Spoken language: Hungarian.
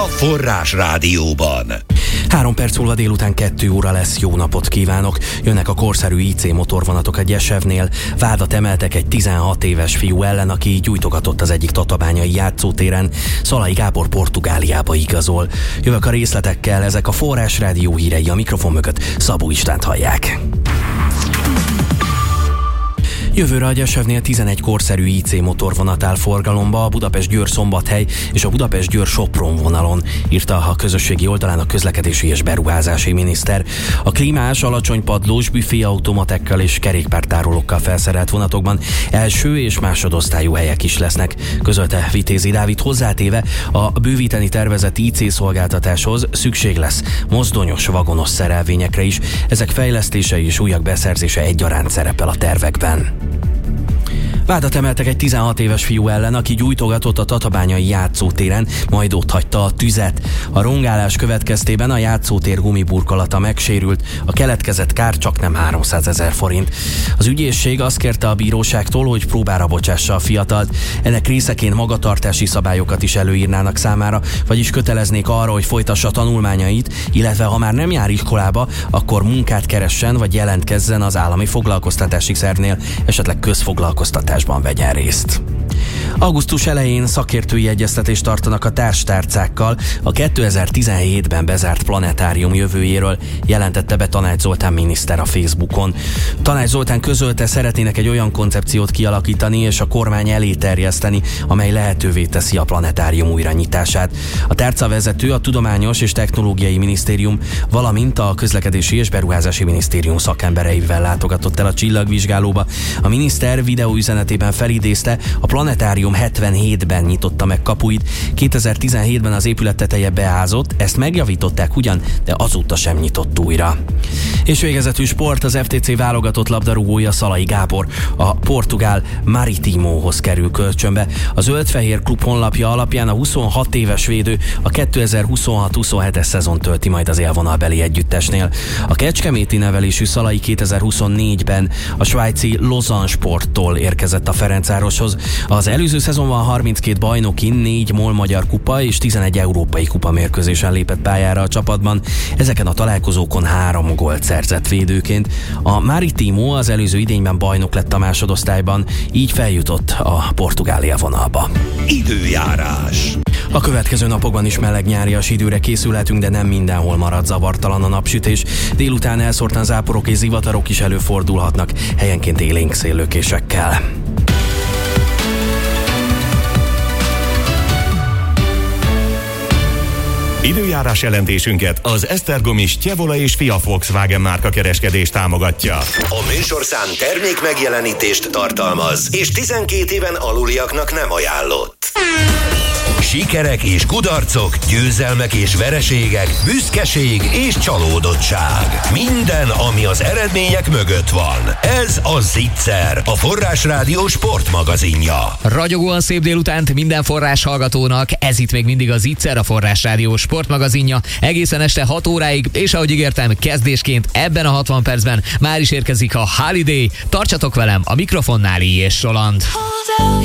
Forrás Rádióban. 3 perc múlva délután 2 óra lesz. Jó napot kívánok! Jönnek a korszerű IC motorvonatok a Gyesevnél. Vádat emeltek egy 16 éves fiú ellen, aki gyújtogatott az egyik tatabányai játszótéren. Szalai Gábor Portugáliába igazol. Jövök a részletekkel, ezek a Forrás Rádió hírei, a mikrofon mögött Szabó Istvánt hallják. Jövőre a Gyesevnél 11 korszerű IC motorvonat áll forgalomba a Budapest-Győr-Szombathely és a Budapest-Győr-Sopron vonalon, írta a közösségi oldalán a közlekedési és beruházási miniszter. A klímás, alacsony padlós, büféautomatekkel és kerékpártárolókkal felszerelt vonatokban első és másodosztályú helyek is lesznek, közölte Vitézi Dávid, hozzátéve, a bővíteni tervezett IC szolgáltatáshoz szükség lesz mozdonyos, vagonos szerelvényekre is. Ezek fejlesztése és újak beszerzése egyaránt szerepel a tervekben. Vádat emeltek egy 16 éves fiú ellen, aki gyújtogatott a tatabányai játszótéren, majd otthagyta a tüzet. A rongálás következtében a játszótér gumiburkolata megsérült, a keletkezett kár csaknem 300 000 forint. Az ügyészség azt kérte a bíróságtól, hogy próbára bocsássa a fiatalt. Ennek részeként magatartási szabályokat is előírnának számára, vagyis köteleznék arra, hogy folytassa tanulmányait, illetve ha már nem jár iskolába, akkor munkát keressen vagy jelentkezzen az állami foglalkoztatási szervnél, esetleg közfoglalkoztatásban vegyen részt. Augusztus elején szakértői egyeztetést tartanak a társtárcákkal a 2017-ben bezárt planetárium jövőjéről, jelentette be Tanács Zoltán miniszter a Facebookon. Tanács Zoltán közölte, szeretnének egy olyan koncepciót kialakítani és a kormány elé terjeszteni, amely lehetővé teszi a planetárium újranyitását. A tárcavezető a Tudományos és Technológiai Minisztérium, valamint a Közlekedési és Beruházási Minisztérium szakembereivel látogatott el a csillagvizsgálóba. A miniszter videóüzenetében felidézte, a planetárium 77-ben nyitotta meg kapuit, 2017-ben az épület teteje beázott, ezt megjavították ugyan, de azóta sem nyitott újra. És végezetű sport, az FTC válogatott labdarúgója Szalai Gábor a portugál Maritimóhoz kerül kölcsönbe. A zöld-fehér klub honlapja alapján a 26 éves védő a 2026-27-es szezon tölti majd az élvonalbeli együttesnél. A kecskeméti nevelésű Szalai 2024-ben a svájci Lausanne Sporttól érkezett a Ferencvároshoz. Az előző szezonban 32 bajnoki, 4 MOL magyar kupa és 11 európai kupa mérkőzésen lépett pályára a csapatban. Ezeken a találkozókon 3 gólt szerzett védőként. A Maritimo az előző idényben bajnok lett a másodosztályban, így feljutott a Portugália vonalba. Időjárás. A következő napokban is meleg nyárias időre készülhetünk, de nem mindenhol marad zavartalan a napsütés. Délután elszórtan záporok és zivatarok is előfordulhatnak, helyenként élénk széllökésekkel. Időjárás jelentésünket az Esztergomi Stjevola és Fia Volkswagen márka kereskedés támogatja. A műsorszám termék megjelenítést tartalmaz, és 12 éven aluliaknak nem ajánlott. Sikerek és kudarcok, győzelmek és vereségek, büszkeség és csalódottság. Minden, ami az eredmények mögött van. Ez a Zicser, a Forrás Rádió sportmagazinja. Ragyogóan szép délutánt minden forrás hallgatónak, ez itt még mindig a Zicser, a Forrás Rádió sportmagazinja. Egészen este 6 óráig, és ahogy ígértem, kezdésként ebben a 60 percben már is érkezik a Holiday. Tartsatok velem, a mikrofonnál és Roland.